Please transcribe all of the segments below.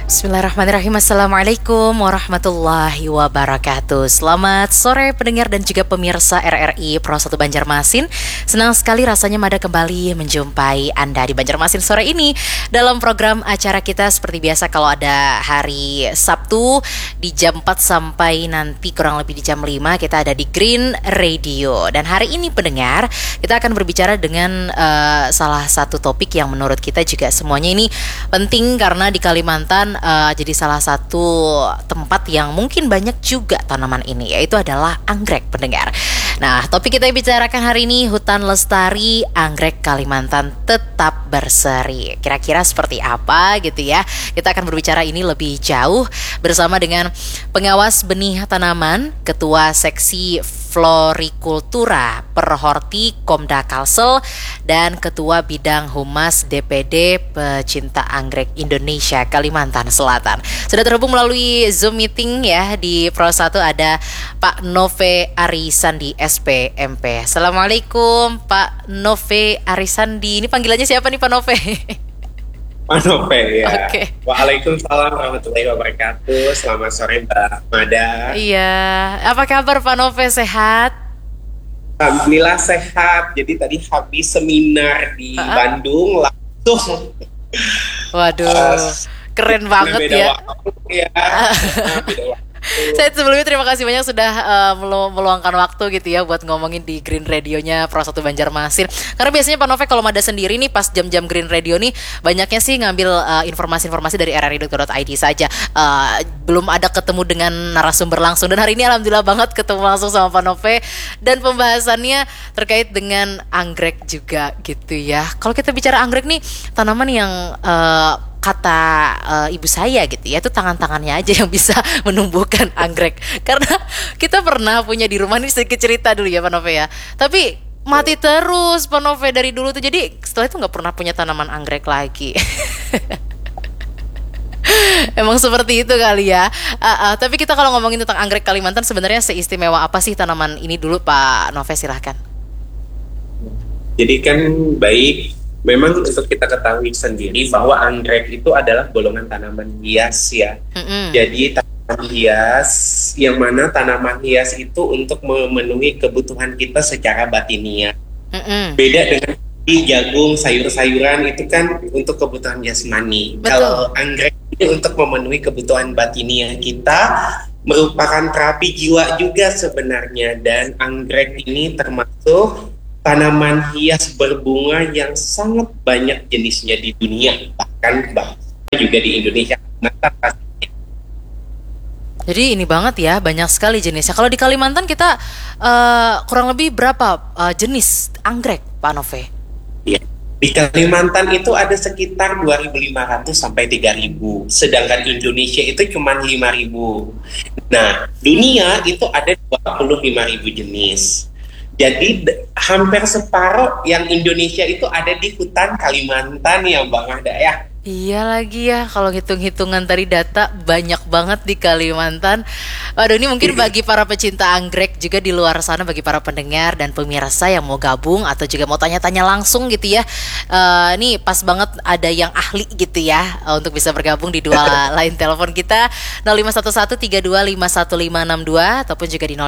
Bismillahirrahmanirrahim. Assalamualaikum warahmatullahi wabarakatuh. Selamat sore pendengar dan juga pemirsa RRI Pro 1 Banjarmasin. Senang sekali rasanya Mada kembali menjumpai Anda di Banjarmasin sore ini dalam program acara kita seperti biasa kalau ada hari Sabtu di jam 4 sampai nanti kurang lebih di jam 5 kita ada di Green Radio. Dan hari ini pendengar kita akan berbicara dengan salah satu topik yang menurut kita juga semuanya ini penting karena di Kalimantan jadi salah satu tempat yang mungkin banyak juga tanaman ini, yaitu adalah anggrek pendengar. Nah, topik kita yang bicarakan hari ini hutan lestari anggrek Kalimantan tetap berseri. Kira-kira seperti apa gitu ya? Kita akan berbicara ini lebih jauh bersama dengan pengawas benih tanaman, Ketua Seksi Florikultura Perhorti Komda Kalsel dan Ketua Bidang Humas DPD Pecinta Anggrek Indonesia Kalimantan Selatan. Sudah terhubung melalui Zoom meeting ya di Pro 1 ada Pak Nove Arisandi SPMP. Assalamualaikum Pak Nove Arisandi. Ini panggilannya siapa nih Pak Nove? Pak Nove ya. Oke. Waalaikumsalam warahmatullahi wabarakatuh. Selamat sore Mbak Mada. Iya. Apa kabar Pak Nove, sehat? Alhamdulillah sehat. Jadi tadi habis seminar di Bandung langsung. Waduh, keren banget beda ya. Waktu ya. Beda waktu. Saya sebelumnya terima kasih banyak sudah meluangkan waktu gitu ya buat ngomongin di Green Radio-nya Pro 1 Banjarmasin. Karena biasanya Pak Nove kalau Mada sendiri nih pas jam-jam Green Radio nih banyaknya sih ngambil informasi-informasi dari rri.co.id saja. Belum ada ketemu dengan narasumber langsung, dan hari ini alhamdulillah banget ketemu langsung sama Pak Nove dan pembahasannya terkait dengan anggrek juga gitu ya. Kalau kita bicara anggrek nih tanaman yang kata ibu saya gitu ya, itu tangan-tangannya aja yang bisa menumbuhkan anggrek. Karena kita pernah punya di rumah, ini sedikit cerita dulu ya Pak Nove ya. Tapi mati terus Pak Nove dari dulu tuh, jadi setelah itu nggak pernah punya tanaman anggrek lagi. Emang seperti itu kali ya. Tapi kita kalau ngomongin tentang anggrek Kalimantan sebenarnya seistimewa apa sih tanaman ini dulu Pak Nove, silahkan. Jadi kan baik, memang untuk kita ketahui sendiri bahwa anggrek itu adalah golongan tanaman hias ya. Jadi tanaman hias, yang mana tanaman hias itu untuk memenuhi kebutuhan kita secara batiniah. Beda dengan jagung, sayur-sayuran itu kan untuk kebutuhan jasmani. Kalau anggrek ini untuk memenuhi kebutuhan batiniah kita, merupakan terapi jiwa juga sebenarnya. Dan anggrek ini termasuk tanaman hias berbunga yang sangat banyak jenisnya di dunia, bahkan juga di Indonesia. Jadi ini banget ya, banyak sekali jenisnya. Kalau di Kalimantan kita kurang lebih berapa jenis anggrek Pak Nove? Ya, di Kalimantan itu ada sekitar 2.500 sampai 3.000, sedangkan Indonesia itu cuma 5.000. Nah, dunia itu ada 25.000 jenis. Jadi hampir separuh yang Indonesia itu ada di hutan Kalimantan ya Mbak Mada ya. Iya lagi ya, kalau hitung-hitungan tadi data banyak banget di Kalimantan. Waduh, ini mungkin bagi para pecinta anggrek juga di luar sana, bagi para pendengar dan pemirsa yang mau gabung atau juga mau tanya-tanya langsung gitu ya. Ini pas banget ada yang ahli gitu ya untuk bisa bergabung di dua line telepon kita 051132515562 ataupun juga di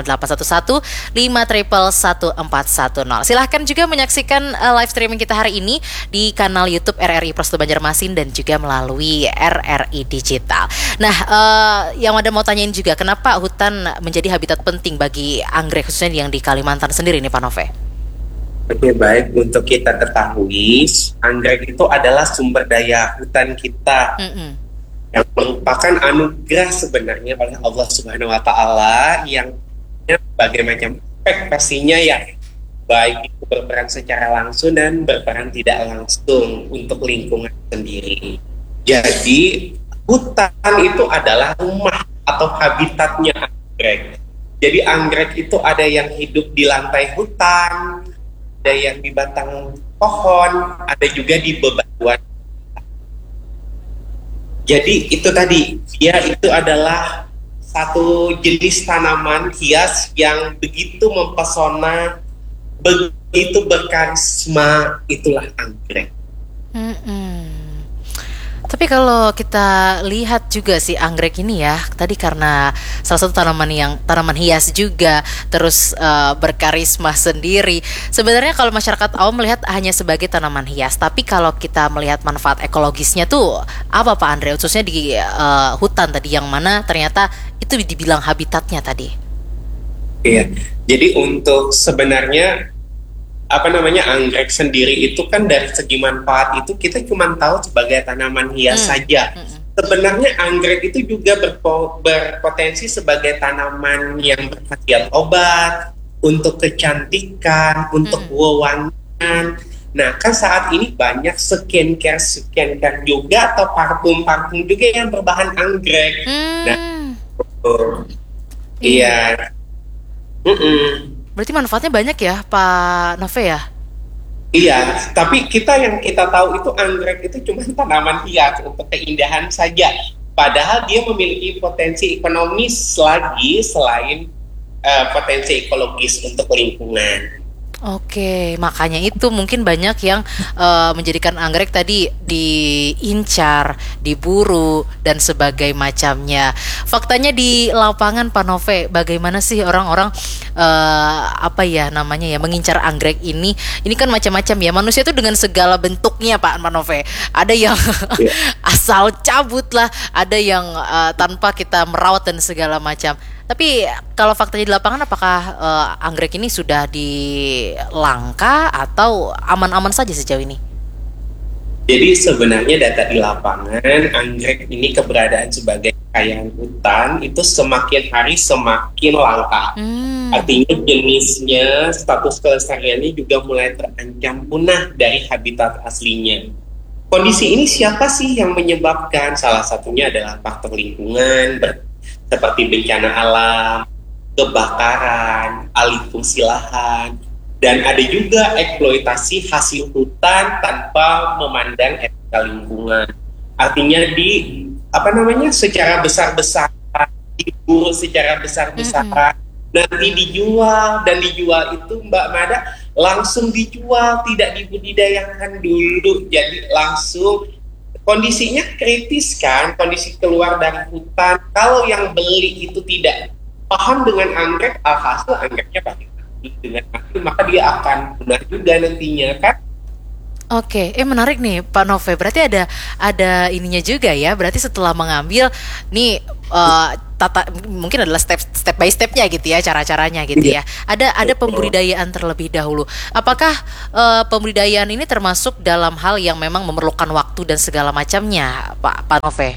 0811 5111410. Silahkan juga menyaksikan live streaming kita hari ini di kanal YouTube RRI Pro 1 Banjarmasin dan juga melalui RRI Digital. Nah, yang ada mau tanyain juga, kenapa hutan menjadi habitat penting bagi anggrek khususnya yang di Kalimantan sendiri nih Pak Nove? Oke, baik, untuk kita ketahui anggrek itu adalah sumber daya hutan kita yang merupakan anugerah sebenarnya oleh Allah Subhanahu Wa Taala yang berbagai macam aspek pastinya ya, baik itu berperan secara langsung dan berperan tidak langsung untuk lingkungan sendiri. Jadi hutan itu adalah rumah atau habitatnya anggrek. Jadi anggrek itu ada yang hidup di lantai hutan, ada yang di batang pohon, ada juga di bebatuan. Jadi itu tadi, dia itu adalah satu jenis tanaman hias yang begitu mempesona, begitu berkarisma, itulah anggrek. Tapi kalau kita lihat juga sih anggrek ini ya, tadi karena salah satu tanaman hias juga, terus berkarisma sendiri. Sebenarnya kalau masyarakat awam melihat hanya sebagai tanaman hias, tapi kalau kita melihat manfaat ekologisnya tuh apa Pak Andre, khususnya di hutan tadi yang mana ternyata itu dibilang habitatnya tadi. Iya. Jadi untuk sebenarnya anggrek sendiri itu kan dari segi manfaat itu kita cuma tahu sebagai tanaman hias saja. Sebenarnya anggrek itu juga berpotensi sebagai tanaman yang berkhasiat obat, untuk kecantikan, untuk wewangian. Nah, kan saat ini banyak skincare juga atau parfum juga yang berbahan anggrek. Nah, iya. Berarti manfaatnya banyak ya, Pak Nove ya? Iya, tapi yang kita tahu itu anggrek itu cuma tanaman hias untuk keindahan saja. Padahal dia memiliki potensi ekonomis lagi selain potensi ekologis untuk lingkungan. Oke, makanya itu mungkin banyak yang menjadikan anggrek tadi diincar, diburu dan sebagainya macamnya. Faktanya di lapangan Pak Nove, bagaimana sih orang-orang mengincar anggrek ini? Ini kan macam-macam ya. Manusia itu dengan segala bentuknya Pak Nove. Ada yang asal cabut lah, ada yang tanpa kita merawat dan segala macam. Tapi kalau faktanya di lapangan, apakah anggrek ini sudah dilangka atau aman-aman saja sejauh ini? Jadi sebenarnya data di lapangan, anggrek ini keberadaan sebagai kekayaan hutan itu semakin hari semakin langka. Artinya jenisnya, status kelestariannya juga mulai terancam punah dari habitat aslinya. Kondisi ini siapa sih yang menyebabkan? Salah satunya adalah faktor lingkungan, seperti bencana alam, kebakaran, alih fungsi lahan, dan ada juga eksploitasi hasil hutan tanpa memandang etika lingkungan. Artinya secara besar-besaran, diburu secara besar-besaran, nanti dijual itu Mbak Mada langsung dijual, tidak dibudidayakan dulu, jadi langsung. Kondisinya kritis kan, kondisi keluar dari hutan. Kalau yang beli itu tidak paham dengan anggrek, alhasil anggreknya pasti dengan mati, maka dia akan punah juga nantinya kan. Oke, menarik nih Pak Nove. Berarti ada ininya juga ya. Berarti setelah mengambil nih mungkin adalah step by stepnya gitu ya, cara-caranya gitu ya. Ada pembudidayaan terlebih dahulu. Apakah pembudidayaan ini termasuk dalam hal yang memang memerlukan waktu dan segala macamnya, Pak Nove?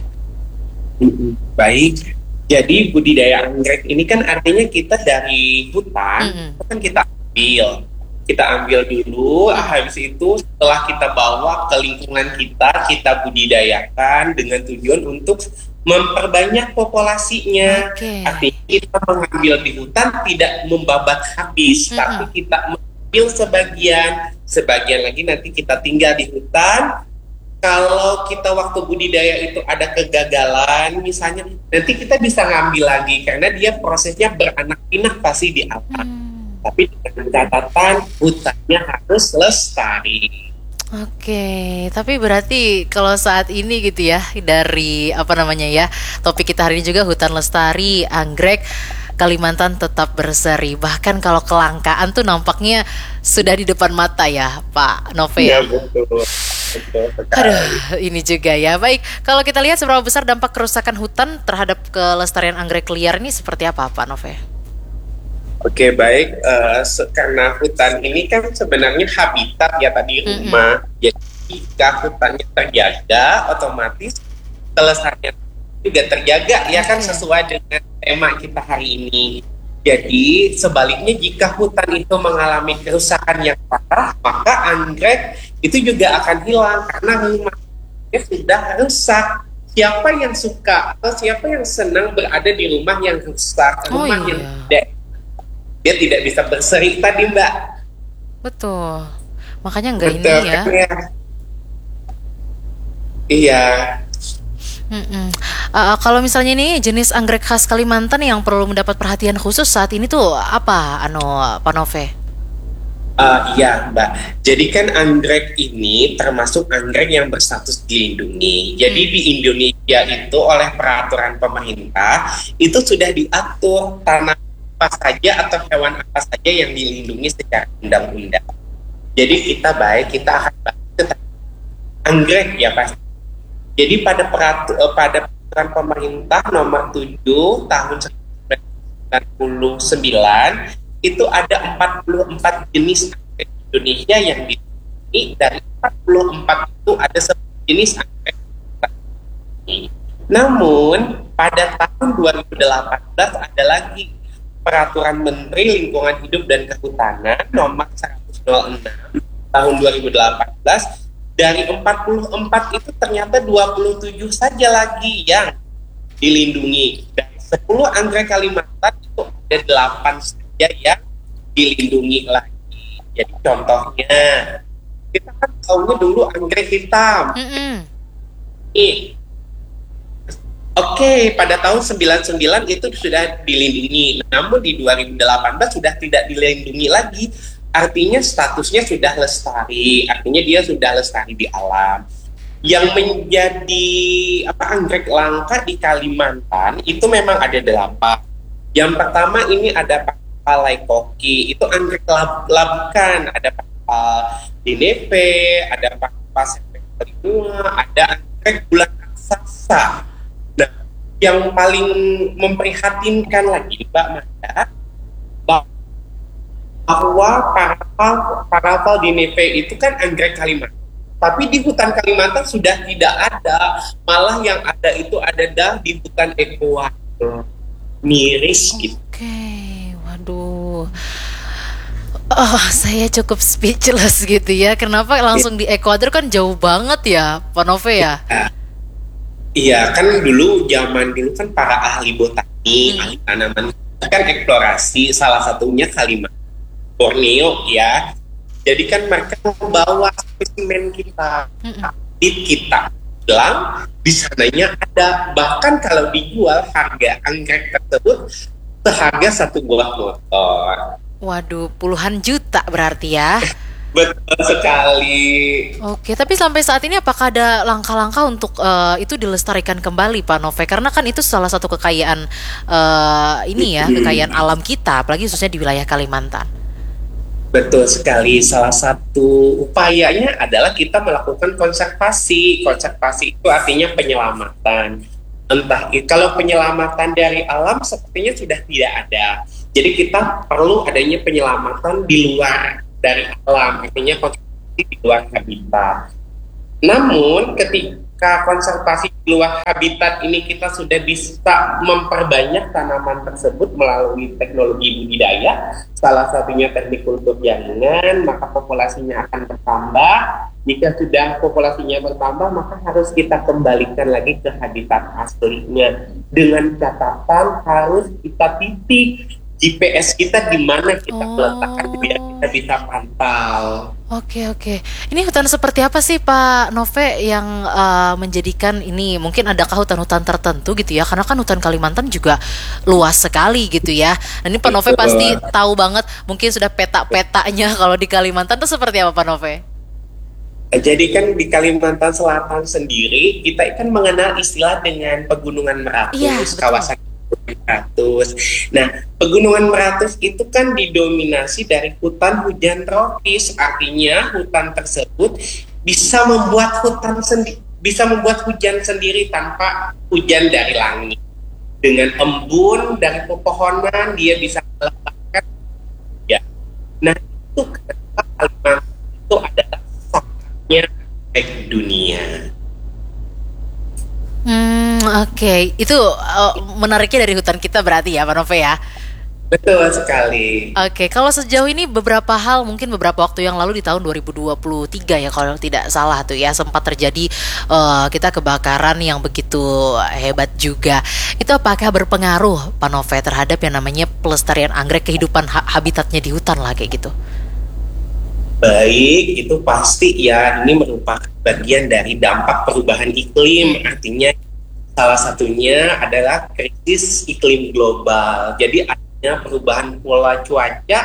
Baik. Jadi budidaya anggrek ini kan artinya kita dari hutan, kan kita ambil dulu, habis itu setelah kita bawa ke lingkungan kita budidayakan dengan tujuan untuk memperbanyak populasinya. Artinya kita mengambil di hutan tidak membabat habis, tapi kita mengambil sebagian lagi nanti kita tinggal di hutan. Kalau kita waktu budidaya itu ada kegagalan misalnya, nanti kita bisa ngambil lagi karena dia prosesnya beranak pinak pasti di alam. Tapi dengan catatan hutannya harus lestari. Oke, tapi berarti kalau saat ini gitu ya, dari topik kita hari ini juga hutan lestari, anggrek, Kalimantan tetap berseri. Bahkan kalau kelangkaan tuh nampaknya sudah di depan mata ya, Pak Nove. Ya betul. Aduh, ini juga ya. Baik, kalau kita lihat seberapa besar dampak kerusakan hutan terhadap kelestarian anggrek liar ini seperti apa, Pak Nove? Oke, baik. Karena hutan ini kan sebenarnya habitat ya tadi rumah. Jadi jika hutannya terjaga, otomatis kelestarian juga terjaga ya kan, sesuai dengan tema kita hari ini. Jadi sebaliknya jika hutan itu mengalami kerusakan yang parah, maka anggrek itu juga akan hilang karena rumahnya sudah rusak. Siapa yang suka atau siapa yang senang berada di rumah yang rusak, rumah yang dia tidak bisa berseri tadi Mbak. Betul. Makanya enggak ini ya. Iya. Kalau misalnya ini jenis anggrek khas Kalimantan yang perlu mendapat perhatian khusus saat ini tuh apa, Pak Nove? Iya, Mbak. Jadi kan anggrek ini termasuk anggrek yang berstatus dilindungi. Jadi di Indonesia itu oleh peraturan pemerintah itu sudah diatur tanah apa saja atau hewan apa saja yang dilindungi secara undang-undang. Jadi kita akan bahas tentang anggrek ya pasti. Jadi pada peraturan pemerintah nomor 7 tahun 1999 itu ada 44 jenis anggrek Indonesia yang dilindungi. Dari 44 itu ada 10 jenis anggrek. Namun pada tahun 2018 ada lagi peraturan Menteri Lingkungan Hidup dan Kehutanan nomor 106 tahun 2018. Dari 44 itu ternyata 27 saja lagi yang dilindungi. Dari 10 anggrek Kalimantan itu ada 8 saja yang dilindungi lagi. Jadi contohnya, kita kan tahunya dulu anggrek hitam. Oke, pada tahun 99 itu sudah dilindungi. Namun di 2018 sudah tidak dilindungi lagi. Artinya statusnya sudah lestari, artinya dia sudah lestari di alam. Yang menjadi anggrek langka di Kalimantan itu memang ada 8. Yang pertama ini ada Palai Koki, itu anggrek labukan, ada Pakpal Dinepe, ada Pakpal September, ada anggrek bulan raksasa. Nah, yang paling memprihatinkan lagi Mbak Manda, bahwa parafal Dinepe itu kan anggrek Kalimantan. Tapi di hutan Kalimantan sudah tidak ada, malah yang ada itu ada di hutan Ekuador. Miris gitu. Oke, waduh. Oh, saya cukup speechless gitu ya. Kenapa langsung di Ekuador, kan jauh banget ya, Pak Nove ya? Iya, kan zaman dulu kan para ahli botani, ahli tanaman kan eksplorasi, salah satunya Kalimantan, Borneo ya. Jadi kan mereka membawa spesimen kita, kita bilang di sananya ada. Bahkan kalau dijual harga anggrek tersebut seharga 1 buah motor. Waduh, puluhan juta berarti ya. Betul sekali. Oke, tapi sampai saat ini apakah ada langkah-langkah untuk itu dilestarikan kembali, Pak Nove? Karena kan itu salah satu kekayaan kekayaan alam kita, apalagi khususnya di wilayah Kalimantan. Betul sekali. Salah satu upayanya adalah kita melakukan konservasi. Konservasi itu artinya penyelamatan. Kalau penyelamatan dari alam sepertinya sudah tidak ada. Jadi kita perlu adanya penyelamatan di luar dari alam, artinya konservasi di luar habitat. Namun ketika konservasi di luar habitat ini kita sudah bisa memperbanyak tanaman tersebut melalui teknologi budidaya, salah satunya teknik kultur jaringan, maka populasinya akan bertambah. Jika sudah populasinya bertambah, maka harus kita kembalikan lagi ke habitat aslinya. Dengan catatan harus kita titik GPS kita di mana kita meletakkan biar kita bisa pantau. Oke. Ini hutan seperti apa sih Pak Nove yang menjadikan ini, mungkin adakah hutan-hutan tertentu gitu ya? Karena kan hutan Kalimantan juga luas sekali gitu ya. Nah, ini Pak Nove pasti tahu banget, mungkin sudah peta-petanya kalau di Kalimantan itu seperti apa Pak Nove? Jadi kan di Kalimantan Selatan sendiri kita kan mengenal istilah dengan Pegunungan Meratus, kawasan Meratus. Nah, Pegunungan Meratus itu kan didominasi dari hutan hujan tropis, artinya hutan tersebut bisa membuat hujan sendiri tanpa hujan dari langit. Dengan embun dari pepohonan dia bisa meletakkan ya. Nah, itu kenapa Kalimantan itu adalah sakitnya dunia. Oke. Itu menariknya dari hutan kita berarti ya Pak Nove ya? Betul sekali. Oke, kalau sejauh ini beberapa hal, mungkin beberapa waktu yang lalu di tahun 2023 ya kalau tidak salah tuh ya, sempat terjadi kita kebakaran yang begitu hebat juga. Itu apakah berpengaruh Pak Nove terhadap yang namanya pelestarian anggrek, kehidupan habitatnya di hutan lah kayak gitu? Baik, itu pasti ya, ini merupakan bagian dari dampak perubahan iklim. Artinya salah satunya adalah krisis iklim global. Jadi adanya perubahan pola cuaca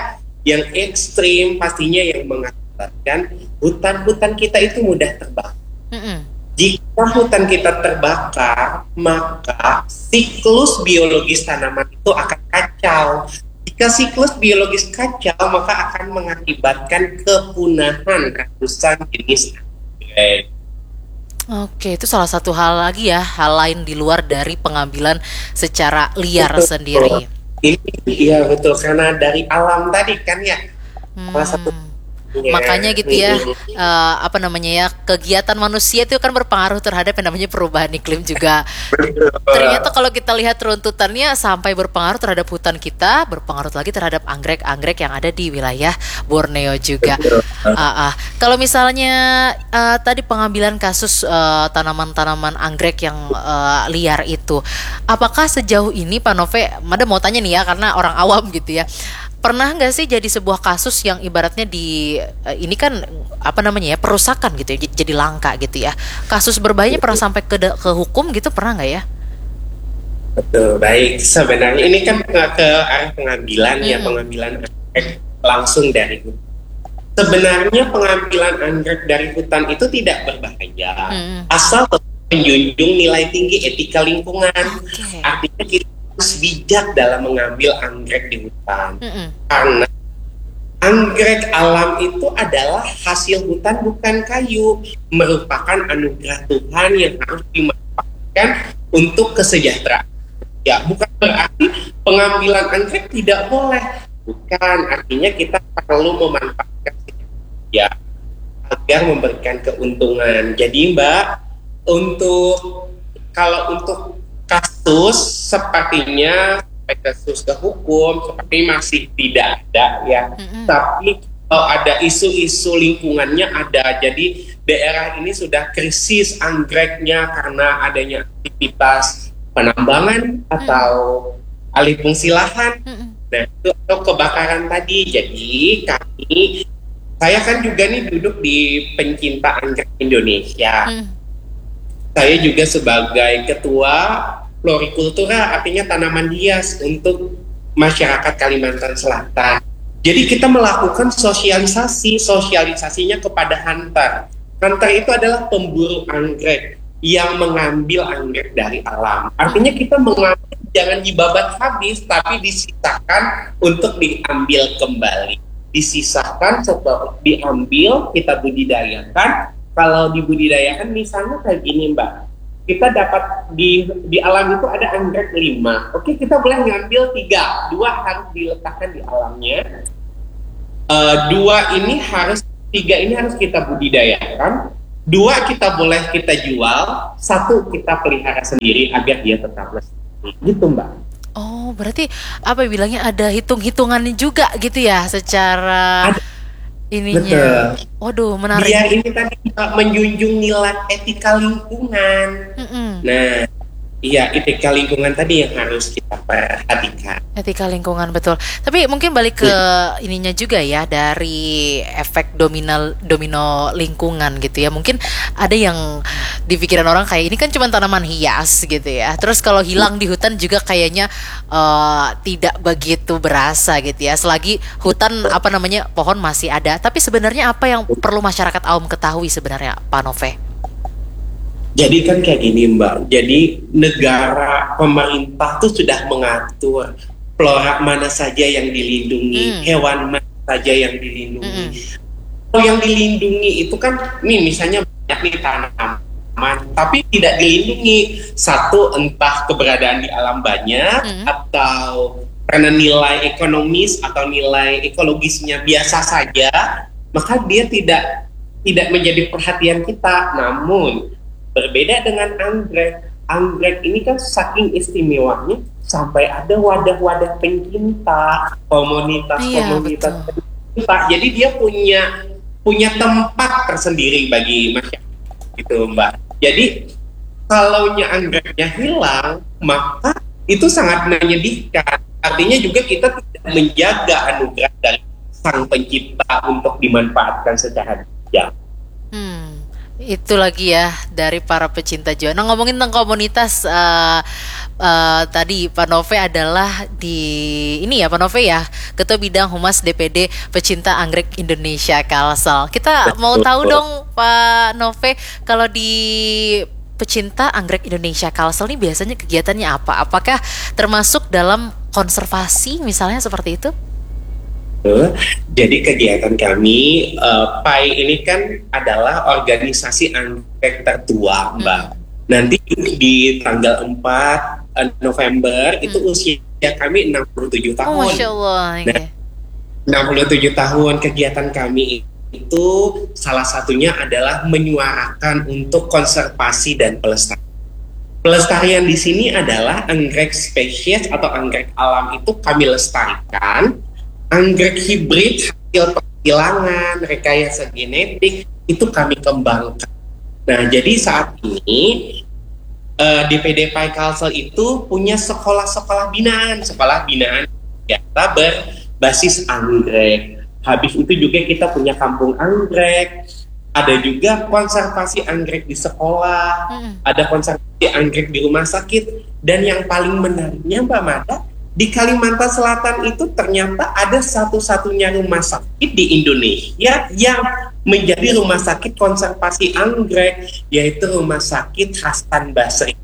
yang ekstrim, pastinya yang mengakibatkan hutan-hutan kita itu mudah terbakar. Jika hutan kita terbakar, maka siklus biologis tanaman itu akan kacau. Jika siklus biologis kacau, maka akan mengakibatkan kepunahan ratusan jenis anggrek. Oke, itu salah satu hal lagi ya, hal lain di luar dari pengambilan secara liar Betul. sendiri. Ini iya betul, karena dari alam tadi kan ya, salah satu. Makanya gitu ya, apa namanya ya, kegiatan manusia itu kan berpengaruh terhadap yang namanya perubahan iklim juga. Ternyata kalau kita lihat runtutannya sampai berpengaruh terhadap hutan kita, berpengaruh lagi terhadap anggrek-anggrek yang ada di wilayah Borneo juga. Kalau misalnya tadi pengambilan kasus tanaman-tanaman anggrek yang liar itu, apakah sejauh ini Pak Nove, Mada mau tanya nih ya karena orang awam gitu ya, pernah nggak sih jadi sebuah kasus yang ibaratnya ini kan apa namanya ya, perusakan gitu ya, jadi langka gitu ya, kasus berbahayanya pernah sampai ke hukum gitu, pernah nggak ya? Betul, baik. Sebenarnya ini kan ke arah pengambilan ya, pengambilan anggrek langsung dari hutan. Sebenarnya pengambilan anggrek dari hutan itu tidak berbahaya, asal menjunjung nilai tinggi etika lingkungan. Artinya kita harus bijak dalam mengambil anggrek di hutan. Karena anggrek alam itu adalah hasil hutan, bukan kayu, merupakan anugerah Tuhan yang harus dimanfaatkan untuk kesejahteraan. Ya, bukan berarti pengambilan anggrek tidak boleh. Bukan, artinya kita perlu memanfaatkan ya agar memberikan keuntungan. Jadi Mbak, kalau untuk kasus sepertinya kasus ke hukum seperti masih tidak ada ya. Tapi kalau ada isu-isu lingkungannya ada. Jadi daerah ini sudah krisis anggreknya karena adanya aktivitas penambangan atau alih fungsi lahan. Nah, itu kebakaran tadi. Jadi saya kan juga nih duduk di pencinta anggrek Indonesia. Saya juga sebagai ketua florikultura, artinya tanaman hias untuk masyarakat Kalimantan Selatan. Jadi kita melakukan sosialisasinya kepada hunter. Hunter itu adalah pemburu anggrek yang mengambil anggrek dari alam. Artinya kita mengambil, jangan dibabat habis, tapi disisakan untuk diambil kembali. Disisakan setelah diambil, kita budidayakan. Kalau dibudidayakan misalnya kayak gini Mbak, kita dapat di alam itu ada anggrek 5. Oke, kita boleh ngambil 3. 2 harus diletakkan di alamnya. 3 ini harus kita budidayakan. 2 kita boleh kita jual. 1 kita pelihara sendiri agar dia tetap lestari. Gitu Mbak. Oh, berarti apa bilangnya ada hitung-hitungannya juga gitu ya secara ininya. Betul. Waduh, menarik. Biar ini tadi menjunjung nilai etika lingkungan. Nah, iya, etika lingkungan tadi yang harus kita perhatikan. Etika lingkungan, betul. Tapi mungkin balik ke ininya juga ya, dari efek domino lingkungan gitu ya. Mungkin ada yang di pikiran orang kayak ini kan cuma tanaman hias gitu ya. Terus kalau hilang di hutan juga kayaknya tidak begitu berasa gitu ya. Selagi hutan apa namanya, pohon masih ada. Tapi sebenarnya apa yang perlu masyarakat awam ketahui sebenarnya, Pak Nove? Jadi kan kayak gini Mbak, jadi negara, pemerintah tuh sudah mengatur flora mana saja yang dilindungi, hewan mana saja yang dilindungi. Kalau yang dilindungi itu kan, nih misalnya banyak nih tanaman, tapi tidak dilindungi. 1, entah keberadaan di alam banyak, atau karena nilai ekonomis atau nilai ekologisnya biasa saja, maka dia tidak menjadi perhatian kita. Namun berbeda dengan anggrek. Anggrek ini kan saking istimewanya sampai ada wadah-wadah pencinta, komunitas-komunitas pencinta. Jadi dia punya tempat tersendiri bagi masyarakat gitu Mbak. Jadi kalau anggreknya hilang, maka itu sangat menyedihkan. Artinya juga kita tidak menjaga anugerah dari sang pencipta untuk dimanfaatkan secara bijak. Itu lagi ya dari para pecinta jiwa. Nah, ngomongin tentang komunitas tadi Pak Nove adalah di ini ya Pak Nove ya, Ketua Bidang Humas DPD Pecinta Anggrek Indonesia Kalsel. Kita mau tahu dong Pak Nove, kalau di Pecinta Anggrek Indonesia Kalsel ini biasanya kegiatannya apa? Apakah termasuk dalam konservasi misalnya seperti itu? Jadi kegiatan kami, PAI ini kan adalah organisasi anggrek tertua, Mbak. Nanti di tanggal 4 November itu usia kami 67 tahun. Oh, Masya Allah. Nah, 67 tahun kegiatan kami itu salah satunya adalah menyuarakan untuk konservasi dan pelestarian. Pelestarian di sini adalah anggrek spesies atau anggrek alam itu kami lestarikan. Anggrek hibrid hasil penghilangan, rekayasa genetik itu kami kembangkan. Nah, jadi saat ini DPD PAI Kalsel itu punya sekolah binaan biasa berbasis anggrek. Habis itu juga kita punya kampung anggrek. Ada juga konservasi anggrek di sekolah, ada konservasi anggrek di rumah sakit, dan yang paling menariknya Mbak Mada, di Kalimantan Selatan itu ternyata ada satu-satunya rumah sakit di Indonesia yang menjadi rumah sakit konservasi anggrek, yaitu Rumah Sakit Hasan Basri.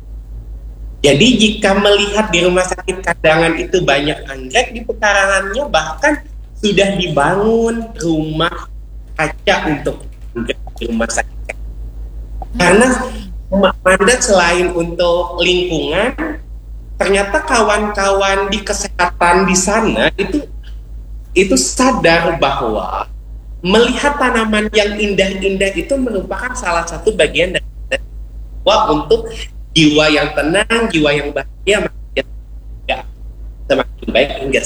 Jadi jika melihat di Rumah Sakit Kadangan itu banyak anggrek di pekarangannya, bahkan sudah dibangun rumah kaca untuk anggrek di rumah sakit. Karena mandat selain untuk lingkungan, ternyata kawan-kawan di kesehatan di sana itu sadar bahwa melihat tanaman yang indah-indah itu merupakan salah satu bagian dari untuk jiwa yang tenang, jiwa yang bahagia, semakin baik hingga.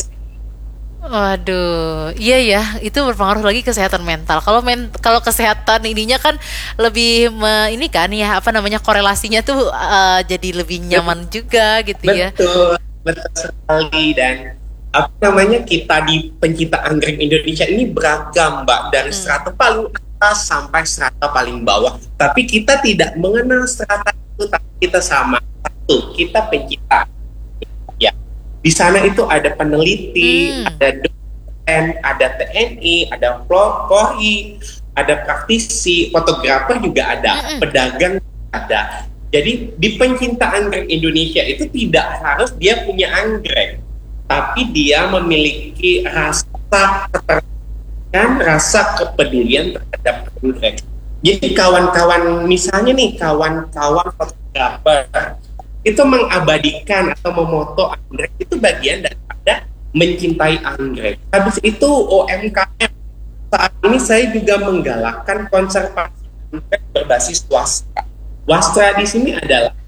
Waduh, iya ya, itu berpengaruh lagi kesehatan mental. Kalau kesehatan ininya kan lebih ini kan ya, apa namanya, korelasinya tuh jadi lebih nyaman juga gitu ya. Betul sekali. Dan apa namanya, kita di Pencinta Anggrek Indonesia ini beragam, Mbak, dari strata paling atas sampai strata paling bawah. Tapi kita tidak mengenal strata itu, tapi kita sama satu, kita pencinta. Di sana itu ada peneliti, ada dosen, ada TNI, ada Polri, ada praktisi, fotografer juga ada, pedagang ada. Jadi di Pencinta Anggrek Indonesia itu tidak harus dia punya anggrek, tapi dia memiliki rasa ketertarikan, rasa kepedulian terhadap anggrek. Jadi kawan-kawan, misalnya nih kawan-kawan fotografer, itu mengabadikan atau memoto anggrek itu bagian daripada mencintai anggrek. Habis itu UMKM, saat ini saya juga menggalakkan konservasi anggrek berbasis wastra. Wastra di sini adalah